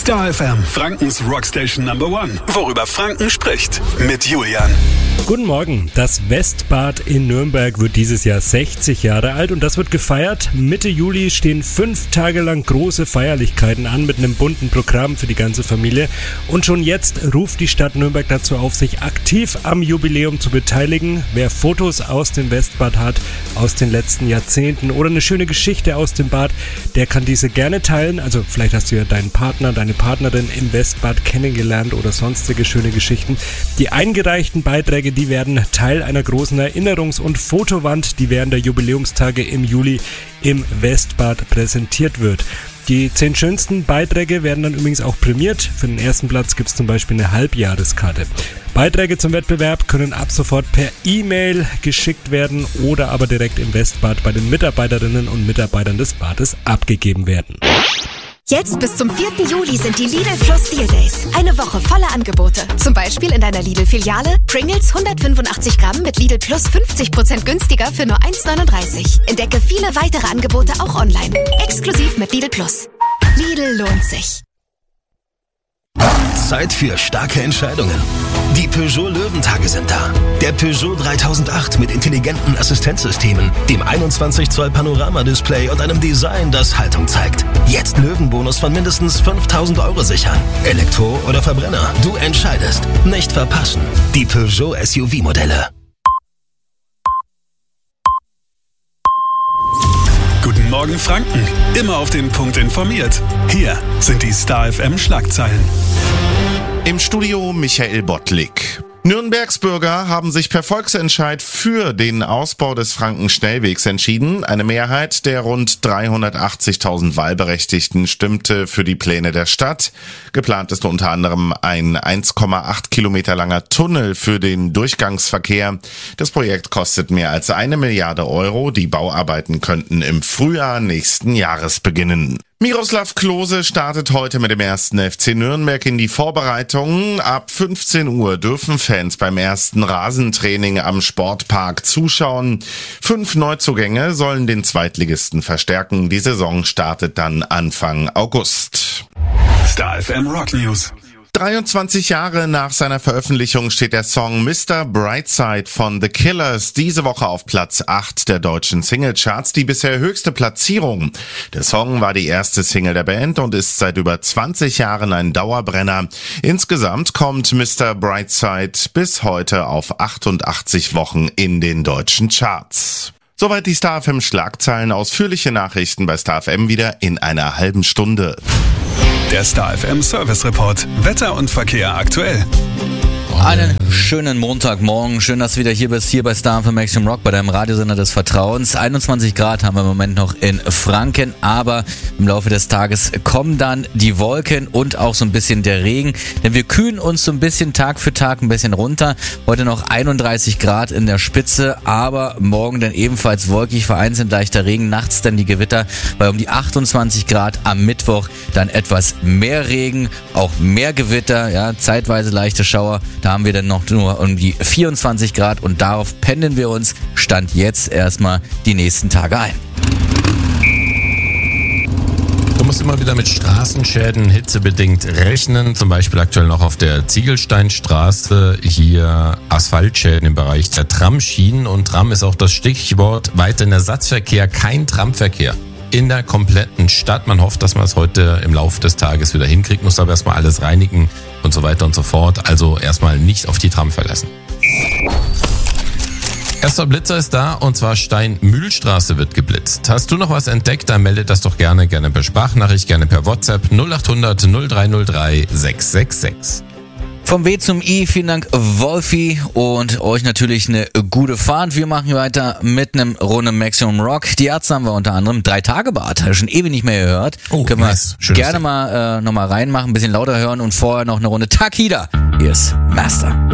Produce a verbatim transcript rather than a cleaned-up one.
Star F M, Frankens Rockstation Number One. Worüber Franken spricht. Mit Julian. Guten Morgen. Das Westbad in Nürnberg wird dieses Jahr sechzig Jahre alt und das wird gefeiert. Mitte Juli stehen fünf Tage lang große Feierlichkeiten an mit einem bunten Programm für die ganze Familie. Und schon jetzt ruft die Stadt Nürnberg dazu auf, sich aktiv am Jubiläum zu beteiligen. Wer Fotos aus dem Westbad hat, aus den letzten Jahrzehnten oder eine schöne Geschichte aus dem Bad, der kann diese gerne teilen. Also vielleicht hast du ja deinen Partner, deine Partnerin im Westbad kennengelernt oder sonstige schöne Geschichten. Die eingereichten Beiträge, die werden Teil einer großen Erinnerungs- und Fotowand, die während der Jubiläumstage im Juli im Westbad präsentiert wird. Die zehn schönsten Beiträge werden dann übrigens auch prämiert. Für den ersten Platz gibt es zum Beispiel eine Halbjahreskarte. Beiträge zum Wettbewerb können ab sofort per E-Mail geschickt werden oder aber direkt im Westbad bei den Mitarbeiterinnen und Mitarbeitern des Bades abgegeben werden. Jetzt bis zum vierten Juli sind die Lidl Plus Deal Days. Eine Woche voller Angebote. Zum Beispiel in deiner Lidl-Filiale Pringles hundertfünfundachtzig Gramm mit Lidl Plus fünfzig Prozent günstiger für nur eins neununddreißig. Entdecke viele weitere Angebote auch online. Exklusiv mit Lidl Plus. Lidl lohnt sich. Zeit für starke Entscheidungen. Die Peugeot Löwentage sind da. Der Peugeot dreitausendacht mit intelligenten Assistenzsystemen, dem einundzwanzig Zoll Panoramadisplay und einem Design, das Haltung zeigt. Jetzt Löwenbonus von mindestens fünftausend Euro sichern. Elektro oder Verbrenner, du entscheidest. Nicht verpassen. Die Peugeot S U V-Modelle. Guten Morgen Franken. Immer auf den Punkt informiert. Hier sind die Star F M Schlagzeilen. Im Studio Michael Bottlik. Nürnbergs Bürger haben sich per Volksentscheid für den Ausbau des Frankenschnellwegs entschieden. Eine Mehrheit der rund dreihundertachtzigtausend Wahlberechtigten stimmte für die Pläne der Stadt. Geplant ist unter anderem ein eins Komma acht Kilometer langer Tunnel für den Durchgangsverkehr. Das Projekt kostet mehr als eine Milliarde Euro. Die Bauarbeiten könnten im Frühjahr nächsten Jahres beginnen. Miroslav Klose startet heute mit dem ersten F C Nürnberg in die Vorbereitungen. Ab fünfzehn Uhr dürfen Fans beim ersten Rasentraining am Sportpark zuschauen. Fünf Neuzugänge sollen den Zweitligisten verstärken. Die Saison startet dann Anfang August. Star F M Rock News. dreiundzwanzig Jahre nach seiner Veröffentlichung steht der Song Mister Brightside von The Killers diese Woche auf Platz acht der deutschen Singlecharts, die bisher höchste Platzierung. Der Song war die erste Single der Band und ist seit über zwanzig Jahren ein Dauerbrenner. Insgesamt kommt Mister Brightside bis heute auf achtundachtzig Wochen in den deutschen Charts. Soweit die Star F M Schlagzeilen. Ausführliche Nachrichten bei Star F M wieder in einer halben Stunde. Der Star F M Service Report. Wetter und Verkehr aktuell. Einen schönen Montagmorgen. Schön, dass du wieder hier bist, hier bei Star F M Maximum Rock, bei deinem Radiosender des Vertrauens. einundzwanzig Grad haben wir im Moment noch in Franken, aber im Laufe des Tages kommen dann die Wolken und auch so ein bisschen der Regen, denn wir kühlen uns so ein bisschen Tag für Tag ein bisschen runter. Heute noch einunddreißig Grad in der Spitze, aber morgen dann ebenfalls wolkig, vereinzelt leichter Regen, nachts dann die Gewitter bei um die achtundzwanzig Grad, am Mittwoch dann etwas mehr Regen, auch mehr Gewitter, ja, zeitweise leichte Schauer. Da haben wir dann noch nur um die vierundzwanzig Grad und darauf pendeln wir uns Stand jetzt erstmal die nächsten Tage ein. Du musst immer wieder mit Straßenschäden hitzebedingt rechnen, zum Beispiel aktuell noch auf der Ziegelsteinstraße, hier Asphaltschäden im Bereich der Tramschienen, und Tram ist auch das Stichwort, weiterhin Ersatzverkehr, kein Tramverkehr in der kompletten Stadt. Man hofft, dass man es heute im Laufe des Tages wieder hinkriegt, muss aber erstmal alles reinigen und so weiter und so fort. Also erstmal nicht auf die Tram verlassen. Erster Blitzer ist da, und zwar Steinmühlstraße wird geblitzt. Hast du noch was entdeckt, dann melde das doch gerne, gerne per Sprachnachricht, gerne per WhatsApp null acht hundert null drei null drei sechs sechs sechs. Vom W zum I, vielen Dank Wolfi, und euch natürlich eine gute Fahrt. Wir machen weiter mit einem Runde Maximum Rock. Die Ärzte haben wir unter anderem, drei Tage Bad, schon ewig nicht mehr gehört. Oh, können nice. wir gerne mal äh, nochmal reinmachen, ein bisschen lauter hören und vorher noch eine Runde Takida. Hier ist Master.